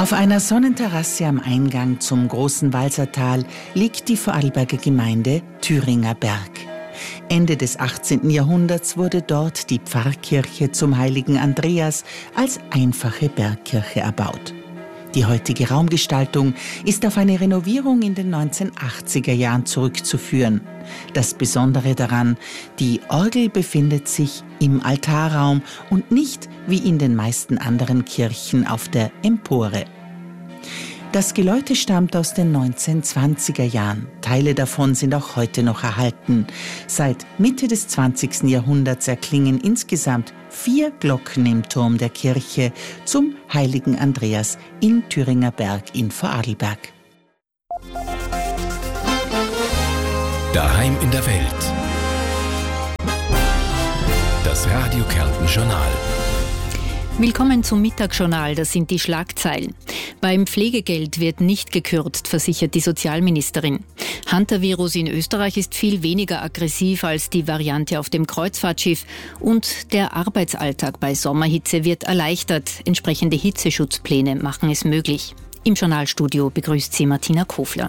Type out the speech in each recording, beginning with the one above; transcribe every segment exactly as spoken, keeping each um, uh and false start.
Auf einer Sonnenterrasse am Eingang zum großen Walsertal liegt die Vorarlberger Gemeinde Thüringer Berg. Ende des achtzehnten Jahrhunderts wurde dort die Pfarrkirche zum heiligen Andreas als einfache Bergkirche erbaut. Die heutige Raumgestaltung ist auf eine Renovierung in den neunzehnhundertachtziger Jahren zurückzuführen. Das Besondere daran, die Orgel befindet sich im Altarraum und nicht wie in den meisten anderen Kirchen auf der Empore. Das Geläute stammt aus den neunzehnhundertzwanziger Jahren. Teile davon sind auch heute noch erhalten. Seit Mitte des zwanzigsten Jahrhunderts erklingen insgesamt vier Glocken im Turm der Kirche zum heiligen Andreas in Thüringer Berg in Vorarlberg. Daheim in der Welt. Das Radio Kärnten Journal. Willkommen zum Mittagsjournal, das sind die Schlagzeilen. Beim Pflegegeld wird nicht gekürzt, versichert die Sozialministerin. Hantavirus in Österreich ist viel weniger aggressiv als die Variante auf dem Kreuzfahrtschiff und der Arbeitsalltag bei Sommerhitze wird erleichtert. Entsprechende Hitzeschutzpläne machen es möglich. Im Journalstudio begrüßt sie Martina Kofler.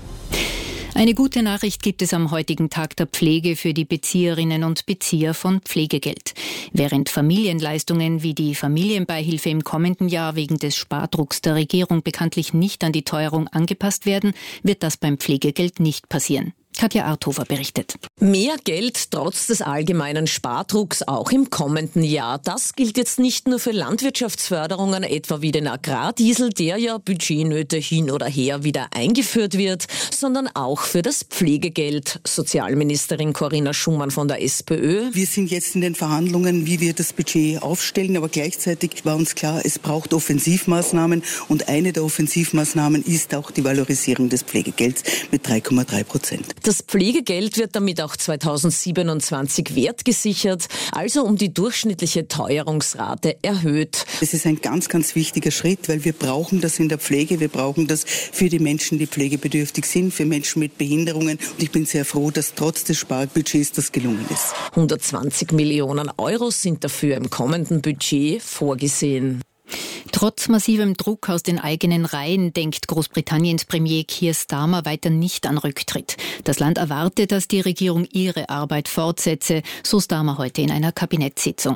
Eine gute Nachricht gibt es am heutigen Tag der Pflege für die Bezieherinnen und Bezieher von Pflegegeld. Während Familienleistungen wie die Familienbeihilfe im kommenden Jahr wegen des Spardrucks der Regierung bekanntlich nicht an die Teuerung angepasst werden, wird das beim Pflegegeld nicht passieren. Katja Arthofer berichtet. Mehr Geld trotz des allgemeinen Spardrucks auch im kommenden Jahr. Das gilt jetzt nicht nur für Landwirtschaftsförderungen, etwa wie den Agrardiesel, der ja Budgetnöte hin oder her wieder eingeführt wird, sondern auch für das Pflegegeld. Sozialministerin Corinna Schumann von der SPÖ. Wir sind jetzt in den Verhandlungen, wie wir das Budget aufstellen, aber gleichzeitig war uns klar, es braucht Offensivmaßnahmen und eine der Offensivmaßnahmen ist auch die Valorisierung des Pflegegelds mit drei Komma drei Prozent. Das Pflegegeld wird damit auch zweitausendsiebenundzwanzig wertgesichert, also um die durchschnittliche Teuerungsrate erhöht. Es ist ein ganz, ganz wichtiger Schritt, weil wir brauchen das in der Pflege, wir brauchen das für die Menschen, die pflegebedürftig sind, für Menschen mit Behinderungen. Und ich bin sehr froh, dass trotz des Sparbudgets das gelungen ist. hundertzwanzig Millionen Euro sind dafür im kommenden Budget vorgesehen. Trotz massivem Druck aus den eigenen Reihen denkt Großbritanniens Premier Keir Starmer weiter nicht an Rücktritt. Das Land erwartet, dass die Regierung ihre Arbeit fortsetze, so Starmer heute in einer Kabinettssitzung.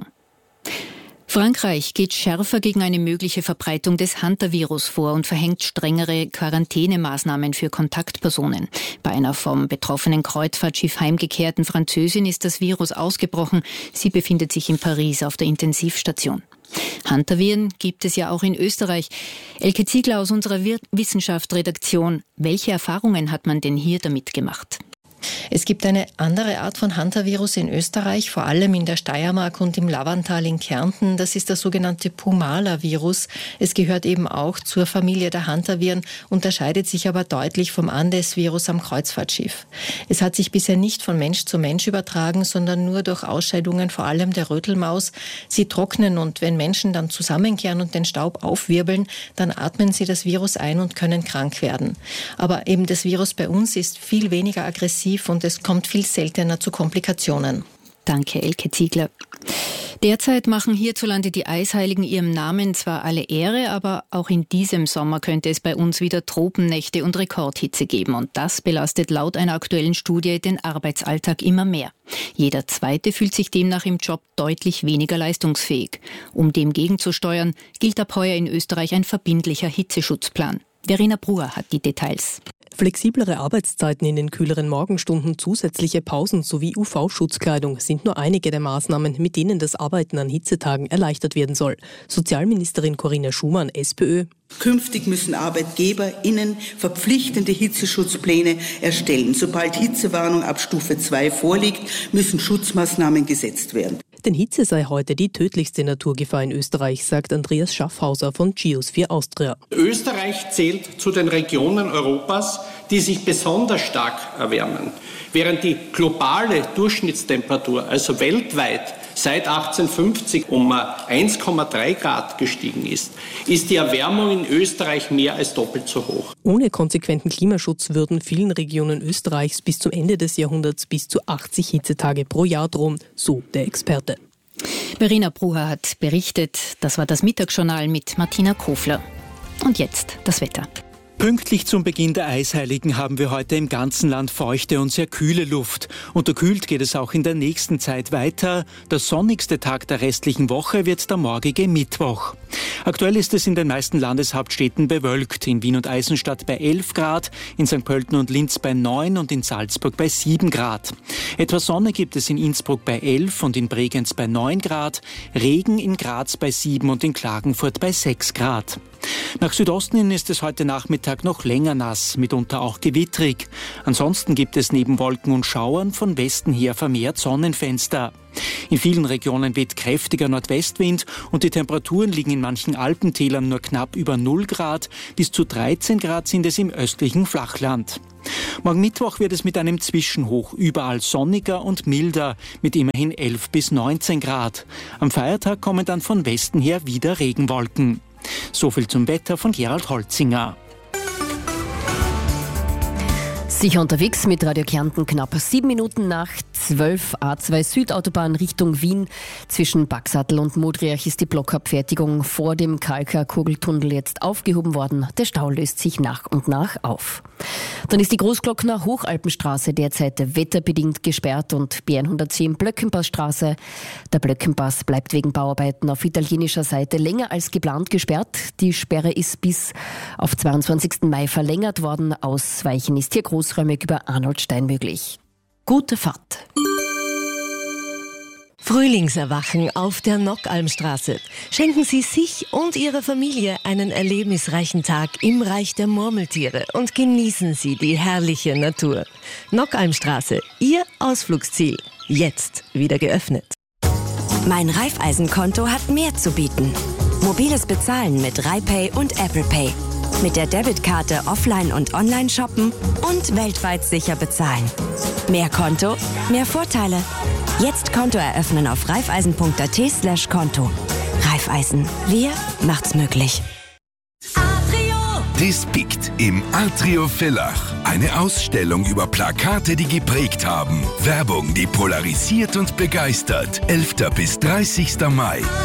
Frankreich geht schärfer gegen eine mögliche Verbreitung des Hantavirus vor und verhängt strengere Quarantänemaßnahmen für Kontaktpersonen. Bei einer vom betroffenen Kreuzfahrtschiff heimgekehrten Französin ist das Virus ausgebrochen. Sie befindet sich in Paris auf der Intensivstation. Hantaviren gibt es ja auch in Österreich. Elke Ziegler aus unserer Wissenschaftsredaktion. Welche Erfahrungen hat man denn hier damit gemacht? Es gibt eine andere Art von Hantavirus in Österreich, vor allem in der Steiermark und im Lavantal in Kärnten. Das ist das sogenannte Pumala-Virus. Es gehört eben auch zur Familie der Hantaviren, unterscheidet sich aber deutlich vom Andes-Virus am Kreuzfahrtschiff. Es hat sich bisher nicht von Mensch zu Mensch übertragen, sondern nur durch Ausscheidungen, vor allem der Rötelmaus. Sie trocknen und wenn Menschen dann zusammenkehren und den Staub aufwirbeln, dann atmen sie das Virus ein und können krank werden. Aber eben das Virus bei uns ist viel weniger aggressiv und es kommt viel seltener zu Komplikationen. Danke, Elke Ziegler. Derzeit machen hierzulande die Eisheiligen ihrem Namen zwar alle Ehre, aber auch in diesem Sommer könnte es bei uns wieder Tropennächte und Rekordhitze geben. Und das belastet laut einer aktuellen Studie den Arbeitsalltag immer mehr. Jeder Zweite fühlt sich demnach im Job deutlich weniger leistungsfähig. Um dem gegenzusteuern, gilt ab heuer in Österreich ein verbindlicher Hitzeschutzplan. Verena Bruer hat die Details. Flexiblere Arbeitszeiten in den kühleren Morgenstunden, zusätzliche Pausen sowie U V-Schutzkleidung sind nur einige der Maßnahmen, mit denen das Arbeiten an Hitzetagen erleichtert werden soll. Sozialministerin Corinna Schumann, SPÖ. Künftig müssen ArbeitgeberInnen verpflichtende Hitzeschutzpläne erstellen. Sobald Hitzewarnung ab Stufe zwei vorliegt, müssen Schutzmaßnahmen gesetzt werden. Denn Hitze sei heute die tödlichste Naturgefahr in Österreich, sagt Andreas Schaffhauser von Geosphere Austria. Österreich zählt zu den Regionen Europas, die sich besonders stark erwärmen. Während die globale Durchschnittstemperatur, also weltweit, seit achtzehnhundertfünfzig um eins Komma drei Grad gestiegen ist, ist die Erwärmung in Österreich mehr als doppelt so hoch. Ohne konsequenten Klimaschutz würden vielen Regionen Österreichs bis zum Ende des Jahrhunderts bis zu achtzig Hitzetage pro Jahr drohen, so der Experte. Verena Bruer hat berichtet. Das war das Mittagsjournal mit Martina Kofler. Und jetzt das Wetter. Pünktlich zum Beginn der Eisheiligen haben wir heute im ganzen Land feuchte und sehr kühle Luft. Unterkühlt geht es auch in der nächsten Zeit weiter. Der sonnigste Tag der restlichen Woche wird der morgige Mittwoch. Aktuell ist es in den meisten Landeshauptstädten bewölkt. In Wien und Eisenstadt bei elf Grad, in Sankt Pölten und Linz bei neun und in Salzburg bei sieben Grad. Etwas Sonne gibt es in Innsbruck bei elf und in Bregenz bei neun Grad. Regen in Graz bei sieben und in Klagenfurt bei sechs Grad. Nach Südosten hin ist es heute Nachmittag noch länger nass, mitunter auch gewittrig. Ansonsten gibt es neben Wolken und Schauern von Westen her vermehrt Sonnenfenster. In vielen Regionen weht kräftiger Nordwestwind und die Temperaturen liegen in manchen Alpentälern nur knapp über null Grad. Bis zu dreizehn Grad sind es im östlichen Flachland. Morgen Mittwoch wird es mit einem Zwischenhoch überall sonniger und milder, mit immerhin elf bis neunzehn Grad. Am Feiertag kommen dann von Westen her wieder Regenwolken. So viel zum Wetter von Gerald Holzinger. Sicher unterwegs mit Radio Kärnten, knapp sieben Minuten nach zwölf. A zwei Südautobahn Richtung Wien. Zwischen Baxattel und Modriach ist die Blockabfertigung vor dem Kalkar-Kugeltunnel jetzt aufgehoben worden. Der Stau löst sich nach und nach auf. Dann ist die Großglockner Hochalpenstraße derzeit wetterbedingt gesperrt und B hundertzehn Blöckenpassstraße. Der Blöckenpass bleibt wegen Bauarbeiten auf italienischer Seite länger als geplant gesperrt. Die Sperre ist bis auf zweiundzwanzigsten Mai verlängert worden. Ausweichen ist hier großräumig über Arnoldstein möglich. Gute Fahrt. Frühlingserwachen auf der Nockalmstraße. Schenken Sie sich und Ihrer Familie einen erlebnisreichen Tag im Reich der Murmeltiere und genießen Sie die herrliche Natur. Nockalmstraße, Ihr Ausflugsziel. Jetzt wieder geöffnet. Mein Raiffeisen-Konto hat mehr zu bieten. Mobiles Bezahlen mit RaiPay und Apple Pay. Mit der Debitkarte offline und online shoppen und weltweit sicher bezahlen. Mehr Konto, mehr Vorteile. Jetzt Konto eröffnen auf raiffeisen.at slash Konto. Raiffeisen, wir macht's möglich. Dispikt im Atrio Villach. Eine Ausstellung über Plakate, die geprägt haben. Werbung, die polarisiert und begeistert. elfter bis dreißigster Mai.